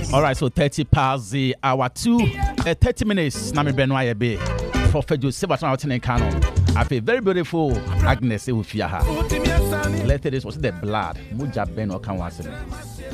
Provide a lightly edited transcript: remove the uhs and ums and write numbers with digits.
All right, so 30 past the hour 30 minutes. Nami Benoit Ebe, Prophet Joseph Atanatin Canon. I feel very beautiful Agnes Eufiaha. Let this was the blood. Muja Beno can once.